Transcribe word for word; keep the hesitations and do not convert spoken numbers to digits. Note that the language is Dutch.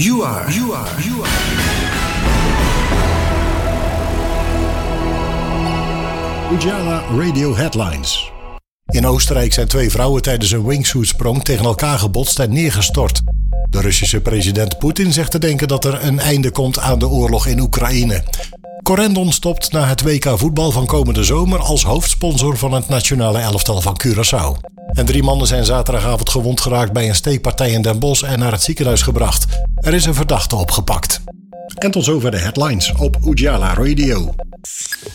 You are, you are, you are. Ujala Radio Headlines. In Oostenrijk zijn twee vrouwen tijdens een wingsuitsprong tegen elkaar gebotst en neergestort. De Russische president Poetin zegt te denken dat er een einde komt aan de oorlog in Oekraïne. Corendon stopt na het W K voetbal van komende zomer als hoofdsponsor van het nationale elftal van Curaçao. En drie mannen zijn zaterdagavond gewond geraakt bij een steekpartij in Den Bosch en naar het ziekenhuis gebracht. Er is een verdachte opgepakt. En tot zover de headlines op Ujala Radio.